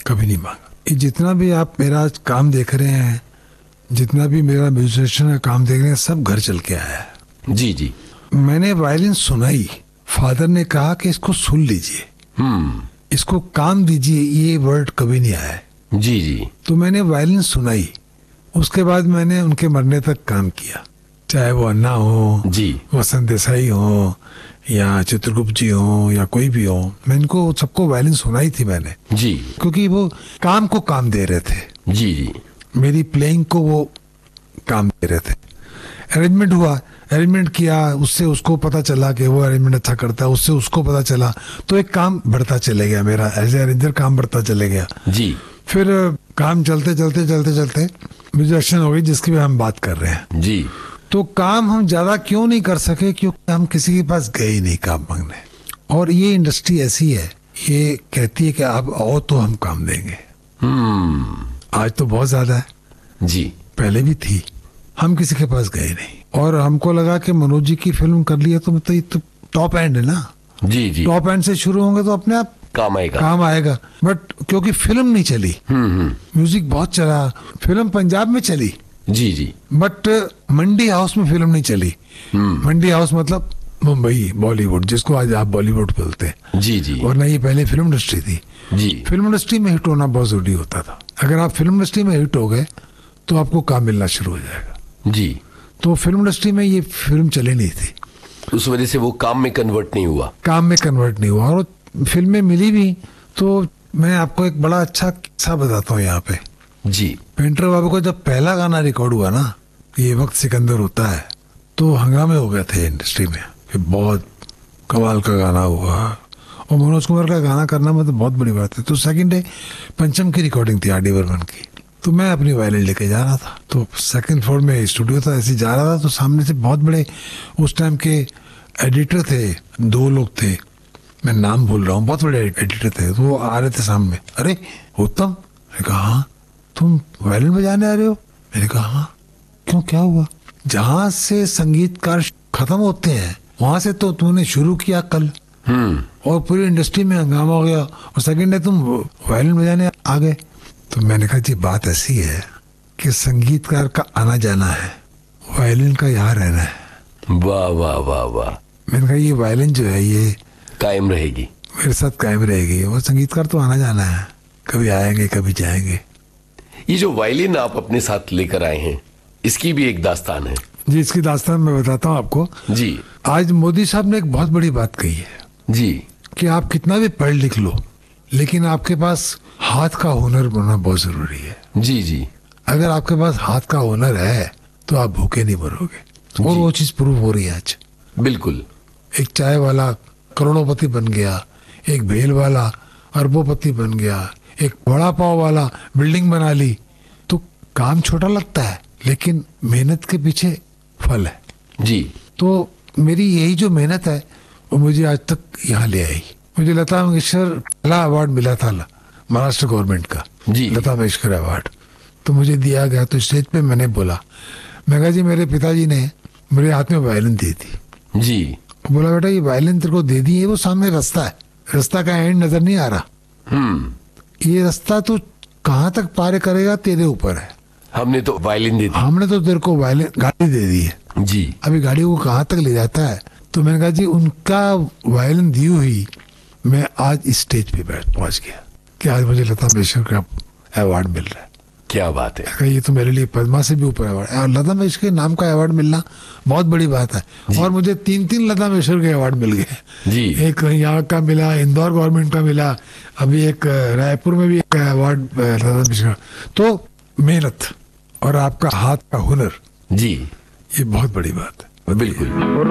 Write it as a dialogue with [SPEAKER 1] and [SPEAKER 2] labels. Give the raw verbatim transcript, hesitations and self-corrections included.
[SPEAKER 1] कभी नहीं मांगा। ये जितना भी आप मेरा काम देख रहे हैं, जितना भी मेरा म्यूजिशियन का काम देख रहे हैं, सब घर चल के आया है।
[SPEAKER 2] जी जी।
[SPEAKER 1] मैंने वायलिन सुनाई, फादर ने कहा कि इसको सुन लीजिए,
[SPEAKER 2] हम्म
[SPEAKER 1] इसको काम दीजिए, ये वर्ड कभी नहीं आया है।
[SPEAKER 2] जी जी।
[SPEAKER 1] तो मैंने वायलिन सुनाई, उसके बाद मैंने उनके मरने तक काम किया, चाहे वो अन्ना हो
[SPEAKER 2] जी,
[SPEAKER 1] वसंत देसाई हो या चित्रगुप्त जी हो या कोई भी हो, मैं इनको सबको वायलिन सुनाई थी मैंने,
[SPEAKER 2] जी
[SPEAKER 1] क्योंकि वो काम को काम दे रहे थे,
[SPEAKER 2] जी जी।
[SPEAKER 1] मेरी प्लेइंग को वो काम दे रहे थे। अरेंजमेंट हुआ, अरेंजमेंट किया, उससे उसको पता चला कि वो अरेंजमेंट अच्छा करता है, उससे उसको पता चला, तो एक काम बढ़ता चले गया, मेरा एज ए अरेंजर काम बढ़ता चले गया।
[SPEAKER 2] जी।
[SPEAKER 1] फिर काम चलते चलते चलते चलते म्यूजिशियन हो गई, जिसकी भी हम बात कर रहे हैं।
[SPEAKER 2] जी।
[SPEAKER 1] तो काम हम ज्यादा क्यों नहीं कर सके, क्योंकि हम किसी के पास गए ही नहीं काम मांगने। और ये इंडस्ट्री ऐसी है, ये कहती है कि आप आओ तो हम काम देंगे।
[SPEAKER 2] हम्म
[SPEAKER 1] आज तो बहुत ज्यादा है,
[SPEAKER 2] जी।
[SPEAKER 1] पहले भी थी, हम किसी के पास गए नहीं। और हमको लगा कि मनोज जी की फिल्म कर ली है तो मतलब ये तो टॉप एंड है ना,
[SPEAKER 2] जी जी।
[SPEAKER 1] टॉप एंड से शुरू होंगे तो अपने आप
[SPEAKER 2] काम आएगा।
[SPEAKER 1] काम आएगा। बट क्योंकि फिल्म नहीं चली,
[SPEAKER 2] हम्म हम्म
[SPEAKER 1] म्यूजिक बहुत चला, फिल्म पंजाब में चली,
[SPEAKER 2] जी जी।
[SPEAKER 1] बट मंडी हाउस में फिल्म नहीं चली। मंडी हाउस मतलब मुंबई, बॉलीवुड, जिसको आज आप बॉलीवुड बोलते हैं।
[SPEAKER 2] जी जी।
[SPEAKER 1] और ना, ये पहले फिल्म इंडस्ट्री थी।
[SPEAKER 2] जी।
[SPEAKER 1] फिल्म इंडस्ट्री में हिट होना बहुत जरूरी होता था। अगर आप फिल्म इंडस्ट्री में हिट हो गए तो आपको काम मिलना शुरू हो जाएगा।
[SPEAKER 2] जी।
[SPEAKER 1] तो फिल्म इंडस्ट्री में ये फिल्म चली नहीं थी,
[SPEAKER 2] उस वजह से वो काम में कन्वर्ट नहीं हुआ।
[SPEAKER 1] काम में कन्वर्ट नहीं हुआ, और फिल्में मिली भी। तो मैं आपको एक बड़ा अच्छा किस्सा बताता हूँ यहाँ पे।
[SPEAKER 2] जी।
[SPEAKER 1] पेंटर बाबू का जब पहला गाना रिकॉर्ड हुआ ना, ये वक्त सिकंदर होता है, तो हंगामे हो गए थे इंडस्ट्री में, फिर बहुत कमाल का गाना हुआ। और मनोज कुमार का गाना करना मतलब बहुत बड़ी बात है। तो सेकंड डे पंचम की रिकॉर्डिंग थी, आर डी बर्मन की। तो मैं अपनी वायलिन लेके जा रहा था, तो सेकंड फ्लोर में स्टूडियो था, ऐसे जा रहा था, तो सामने से बहुत बड़े उस टाइम के एडिटर थे, दो लोग थे, मैं नाम भूल रहा हूँ, बहुत बड़े एडिटर थे। तो वो आ रहे थे सामने, अरे उत्तम, मैंने कहा हाँ, तुम वायलिन बजाने आ रहे हो? मैंने कहा हाँ। क्यों, क्या हुआ? जहाँ से संगीतकार खत्म होते हैं वहां से तो तुमने शुरू किया कल,
[SPEAKER 2] हम्म
[SPEAKER 1] और पूरी इंडस्ट्री में हंगामा हो गया, और सेकंड डे तुम वायलिन बजाने आ गए। तो मैंने कहा जी बात ऐसी है कि संगीतकार का आना जाना है, वायलिन का यहाँ रहना है।
[SPEAKER 2] वाह वाह वाह वाह।
[SPEAKER 1] मैंने कहा ये वायलिन जो है ये
[SPEAKER 2] कायम रहेगी,
[SPEAKER 1] मेरे साथ कायम रहेगी, और संगीतकार तो आना जाना है, कभी आएंगे कभी जाएंगे।
[SPEAKER 2] ये जो वायलिन आप अपने साथ लेकर आए हैं, इसकी भी एक दास्तान है।
[SPEAKER 1] जी, इसकी दास्तान मैं बताता हूँ आपको।
[SPEAKER 2] जी।
[SPEAKER 1] आज मोदी साहब ने एक बहुत बड़ी बात कही है
[SPEAKER 2] जी।
[SPEAKER 1] कि आप कितना भी पढ़ लिख लो, लेकिन आपके पास हाथ का हुनर होना बहुत जरूरी है।
[SPEAKER 2] जी जी।
[SPEAKER 1] अगर आपके पास हाथ का हुनर है तो आप भूखे नहीं मरोगे, और वो चीज प्रूव हो रही है आज।
[SPEAKER 2] बिल्कुल।
[SPEAKER 1] एक चाय वाला करोड़ोंपति बन गया, एक भेल वाला अरबोपति बन गया, एक वड़ा पाव वाला बिल्डिंग बना ली। तो काम छोटा लगता है, लेकिन मेहनत के पीछे फल है।
[SPEAKER 2] जी।
[SPEAKER 1] तो मेरी यही जो मेहनत है वो मुझे आज तक यहाँ ले आई। मुझे लता मंगेशकर कला अवार्ड मिला था महाराष्ट्र गवर्नमेंट का,
[SPEAKER 2] जी।
[SPEAKER 1] लता मंगेशकर अवार्ड, तो मुझे दिया गया। तो स्टेज पे मैंने बोला, मैं कहा जी मेरे पिताजी ने मेरे हाथ में वायलिन दी थी।
[SPEAKER 2] जी।
[SPEAKER 1] बोला बेटा ये वायलिन तेरे को दे दी है, वो सामने रास्ता है, रास्ता का एंड नजर नहीं आ रहा,
[SPEAKER 2] हम्म
[SPEAKER 1] ये रास्ता तो कहाँ तक पार करेगा तेरे ऊपर है।
[SPEAKER 2] हमने तो वायलिन दे दी।
[SPEAKER 1] हमने तो तेरे को वायलिन गाड़ी दे दी है,
[SPEAKER 2] जी।
[SPEAKER 1] अभी गाड़ी को कहाँ तक ले जाता है। तो मैंने कहा जी उनका वायलिन दी हुई मैं आज इस स्टेज पे बैठ पहुंच गया कि आज मुझे लता मंगेशकर का अवार्ड मिल रहा है।
[SPEAKER 2] क्या बात है।
[SPEAKER 1] ये तो मेरे लिए पद्मा से भी ऊपर अवार्ड है, और लता मंगेशकर के नाम का अवार्ड मिलना बहुत बड़ी बात है। और मुझे तीन तीन लता मंगेशकर के अवार्ड मिल गए
[SPEAKER 2] जी।
[SPEAKER 1] एक यहाँ का मिला, इंदौर गवर्नमेंट का मिला, अभी एक रायपुर में भी एक अवार्ड लता मंगेशकर। तो मेहनत और आपका हाथ का हुनर,
[SPEAKER 2] जी,
[SPEAKER 1] ये बहुत बड़ी बात है।
[SPEAKER 2] बिल्कुल।